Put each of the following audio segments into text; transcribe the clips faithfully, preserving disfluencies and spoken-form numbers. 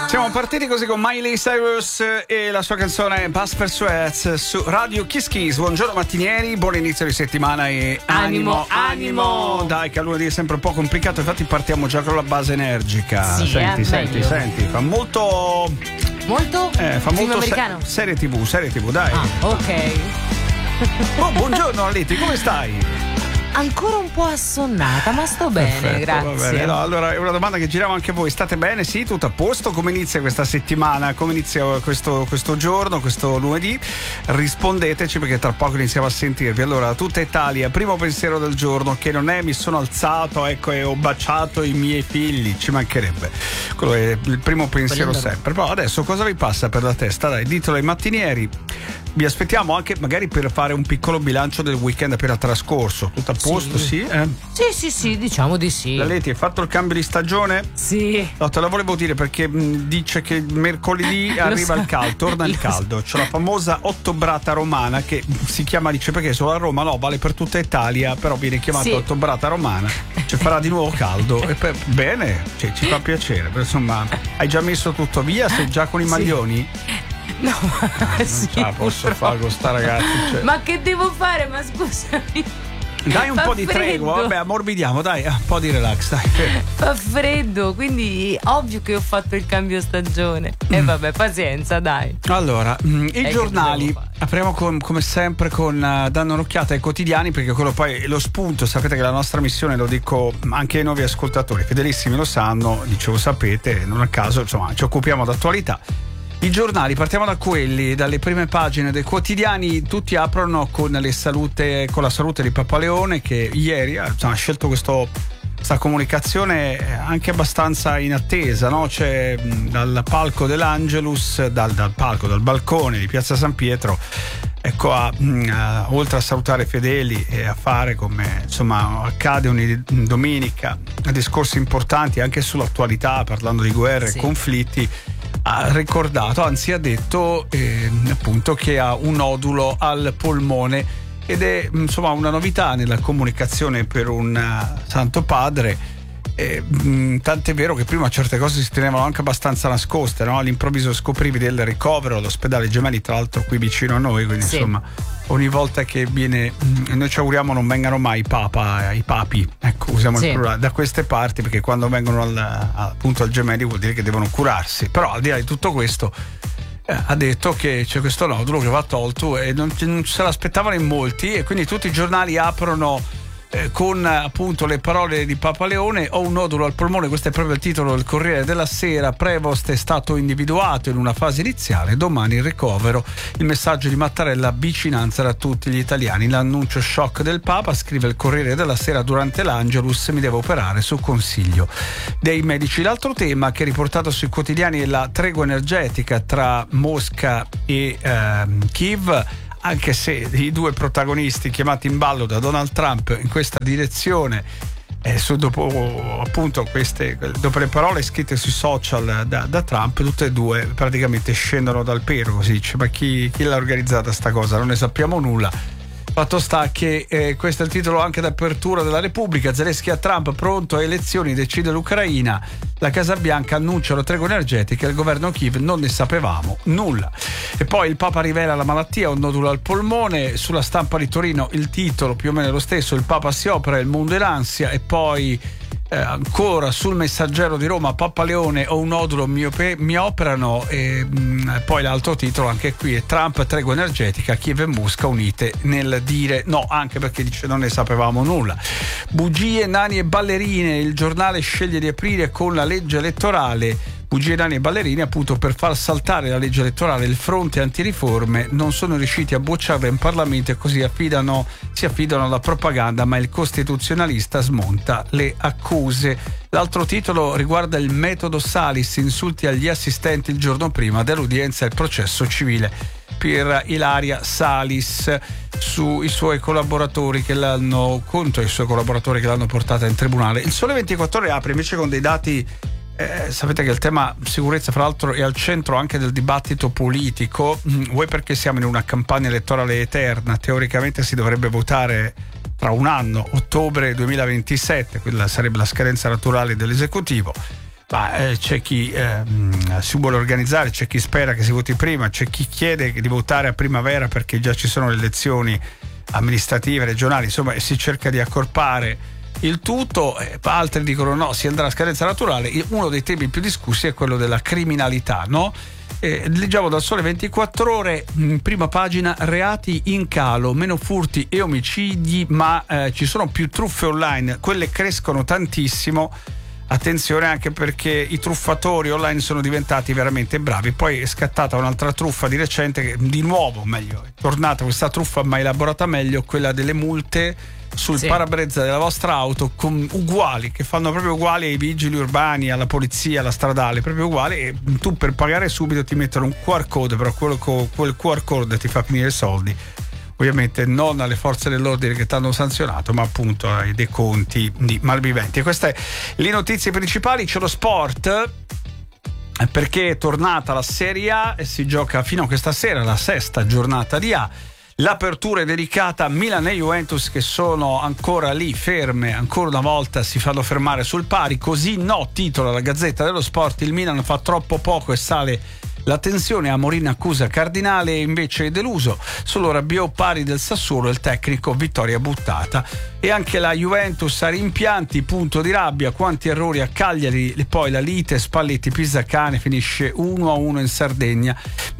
Siamo partiti così con Miley Cyrus e la sua canzone Pass per Suez su Radio Kiss Kiss. Buongiorno mattinieri, buon inizio di settimana e animo, animo, animo. Dai che a lunedì è sempre un po' complicato, infatti partiamo già con la base energica. Sì, senti, eh, senti, meglio. senti, fa molto Molto? eh, fa Film molto americano? se- serie tv, serie tv, dai. Ah, ok. Oh, buongiorno Aliti, come stai? Ancora un po' assonnata, ma sto bene, Perfetto, grazie. va bene. No, allora è una domanda che giriamo anche a voi. State bene? Sì, tutto a posto? Come inizia questa settimana? Come inizia questo, questo giorno, questo lunedì? Rispondeteci perché tra poco iniziamo a sentirvi. Allora, tutta Italia, primo pensiero del giorno che non è mi sono alzato, ecco, e ho baciato i miei figli, ci mancherebbe. Quello è il primo pensiero Quello sempre. Però adesso cosa vi passa per la testa? Dai, ditelo ai mattinieri. Vi aspettiamo anche magari per fare un piccolo bilancio del weekend appena trascorso. Tutto a posto, sì? Sì. eh? Sì, sì, sì, diciamo di sì. La Leti, hai fatto il cambio di stagione? Sì. No, te la volevo dire perché mh, dice che mercoledì Lo arriva so. il caldo, torna il Lo caldo. C'è la famosa ottobrata romana che si chiama, dice perché solo a Roma, no, vale per tutta Italia, però viene chiamata Sì. ottobrata romana. Ci farà di nuovo caldo. E per, bene, cioè, ci fa piacere. Però, insomma, hai già messo tutto via? Sei già con i Sì. maglioni? No, Non sì, ce la posso purtroppo. fare con sta ragazza. Cioè. Ma che devo fare? Ma scusami. Dai un Fa po' di freddo. tregua, vabbè, ammorbidiamo, dai, un po' di relax, dai. Fa freddo, quindi ovvio che ho fatto il cambio stagione. E vabbè, pazienza, dai. Allora, mh, i che giornali dobbiamo fare? apriamo con- come sempre con uh, dando un'occhiata ai quotidiani, perché quello poi è lo spunto. Sapete che la nostra missione, lo dico anche ai nuovi ascoltatori, fedelissimi lo sanno, dicevo sapete, non a caso, insomma, ci occupiamo d'attualità. I giornali, partiamo da quelli, dalle prime pagine dei quotidiani, tutti aprono con, le salute, con la salute di Papaleone, che ieri ha insomma, scelto questo, questa comunicazione anche abbastanza inattesa, no? C'è mh, dal palco dell'Angelus, dal, dal palco, dal balcone di Piazza San Pietro, ecco, a, mh, a, oltre a salutare i fedeli e a fare come insomma accade ogni domenica, discorsi importanti anche sull'attualità, parlando di guerre, Sì. conflitti. Ha ricordato, anzi ha detto eh, appunto che ha un nodulo al polmone ed è insomma una novità nella comunicazione per un uh, Santo Padre. Eh, mh, tant'è vero che prima certe cose si tenevano anche abbastanza nascoste, no? All'improvviso scoprivi del ricovero all'ospedale Gemelli, tra l'altro qui vicino a noi, quindi Sì. insomma ogni volta che viene, mh, noi ci auguriamo non vengano mai i papa, i papi, ecco, usiamo Sì. il plurale, da queste parti, perché quando vengono al, appunto al Gemelli vuol dire che devono curarsi. Però al di là di tutto questo eh, ha detto che c'è questo nodulo che va tolto e non, non se l'aspettavano in molti, e quindi tutti i giornali aprono Eh, con appunto le parole di Papa Leone: ho un nodulo al polmone. Questo è proprio il titolo del Corriere della Sera. Prevost è stato individuato in una fase iniziale, domani il ricovero. Il messaggio di Mattarella: vicinanza da tutti gli italiani. L'annuncio shock del Papa, scrive il Corriere della Sera, durante l'Angelus mi devo operare su consiglio dei medici. L'altro tema che è riportato sui quotidiani è la tregua energetica tra Mosca e ehm, Kiev, anche se i due protagonisti chiamati in ballo da Donald Trump in questa direzione, eh, su, dopo appunto queste, dopo le parole scritte sui social da, da Trump, tutte e due praticamente scendono dal pero, così dice. Ma chi, chi l'ha organizzata sta cosa? Non ne sappiamo nulla. Fatto sta che eh, questo è il titolo anche d'apertura della Repubblica. Zelensky a Trump: pronto a elezioni, decide l'Ucraina. La Casa Bianca annuncia la tregua energetica, il governo Kiev non ne sapevamo nulla. E poi il Papa rivela la malattia, un nodulo al polmone. Sulla Stampa di Torino il titolo più o meno è lo stesso: il Papa si opera, il mondo è l'ansia. E poi eh, ancora sul Messaggero di Roma: Papa Leone, ho un nodulo, mi, op- mi operano. E mh, poi l'altro titolo anche qui è: Trump, tregua energetica, Kiev e Mosca unite nel dire no, anche perché dice non ne sapevamo nulla. Bugie, nani e ballerine, il giornale sceglie di aprire con la legge elettorale. Bugie, nani e ballerine, appunto per far saltare la legge elettorale. Il fronte antiriforme non sono riusciti a bocciarla in Parlamento e così affidano, si affidano alla propaganda, ma il costituzionalista smonta le accuse. L'altro titolo riguarda il metodo Salis, insulti agli assistenti il giorno prima dell'udienza del processo civile per Ilaria Salis sui suoi collaboratori che l'hanno contro i suoi collaboratori che l'hanno portata in tribunale. Il Sole ventiquattro Ore apre invece con dei dati. Eh, sapete che il tema sicurezza, fra l'altro, è al centro anche del dibattito politico. Vuoi perché siamo in una campagna elettorale eterna? Teoricamente si dovrebbe votare tra un anno, ottobre duemilaventisette, quella sarebbe la scadenza naturale dell'esecutivo. Ma, eh, c'è chi eh, si vuole organizzare, c'è chi spera che si voti prima, c'è chi chiede di votare a primavera perché già ci sono le elezioni amministrative, regionali, insomma, e si cerca di accorpare il tutto. Eh, altri dicono no, si andrà a scadenza naturale. Uno dei temi più discussi è quello della criminalità, no? Eh, leggiamo dal Sole ventiquattro Ore, in prima pagina: reati in calo, meno furti e omicidi, ma eh, ci sono più truffe online, quelle crescono tantissimo. Attenzione, anche perché i truffatori online sono diventati veramente bravi. Poi è scattata un'altra truffa di recente, che di nuovo, meglio, è tornata questa truffa ma elaborata meglio, quella delle multe sul sì. parabrezza della vostra auto, con, uguali, che fanno proprio uguali ai vigili urbani, alla polizia, alla stradale, proprio uguali, e tu per pagare subito ti mettono un Q R code, però quello, quel Q R code ti fa finire i soldi. Ovviamente non alle forze dell'ordine che ti hanno sanzionato, ma appunto ai dei conti di malviventi. E queste le notizie principali. C'è lo sport, perché è tornata la Serie A e si gioca fino a questa sera la sesta giornata di A. L'apertura è dedicata a Milan e Juventus, che sono ancora lì ferme, ancora una volta si fanno fermare sul pari. Così no, titola la Gazzetta dello Sport: il Milan fa troppo poco e sale la tensione. Amorin accusa Cardinale e invece è deluso. Solo Rabiot pari del Sassuolo, il tecnico vittoria buttata. E anche la Juventus ha rimpianti, punto di rabbia, quanti errori a Cagliari, e poi la lite Spalletti-Pisacane finisce uno a uno in Sardegna,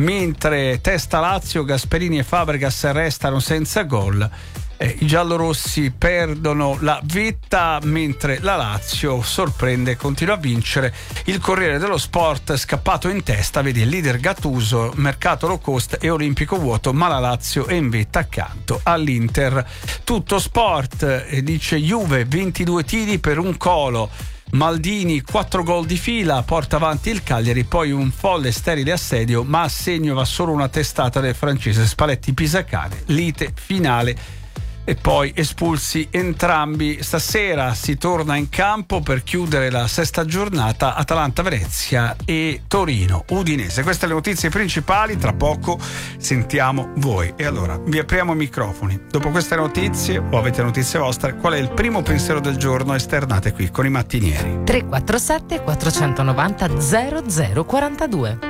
mentre testa Lazio, Gasperini e Fabregas restano senza gol. Eh, I giallorossi perdono la vetta, mentre la Lazio sorprende e continua a vincere. Il Corriere dello Sport: scappato in testa, vedi il leader Gattuso, mercato low cost e olimpico vuoto, ma la Lazio è in vetta accanto all'Inter. Tutto sport, eh, dice Juve, ventidue tiri per un colo. Maldini quattro gol di fila, porta avanti il Cagliari, poi un folle sterile assedio, ma a segno va solo una testata del francese Spalletti-Pisacane, lite finale. E poi espulsi entrambi. Stasera si torna in campo per chiudere la sesta giornata: Atalanta-Venezia e Torino-Udinese. Queste le notizie principali, tra poco sentiamo voi. E allora vi apriamo i microfoni. Dopo queste notizie, o avete notizie vostre, qual è il primo pensiero del giorno? Esternate qui con i mattinieri. tre quattro sette quattro nove zero zero zero quattro due.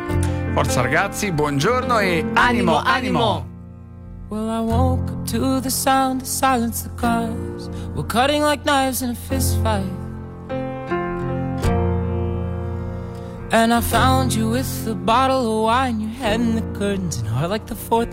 Forza ragazzi, buongiorno e animo, animo! animo. Well, I woke up to the sound of silence. The cars were cutting like knives in a fist fight. And I found you with a bottle of wine, your head in the curtains and heart like the fourth